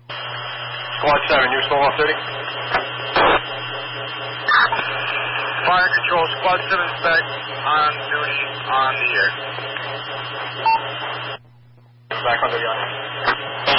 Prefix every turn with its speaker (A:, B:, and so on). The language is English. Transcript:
A: Squad 7, you're still off duty?
B: Fire control, Squad 7 spec on duty on the air.
A: Back on duty on.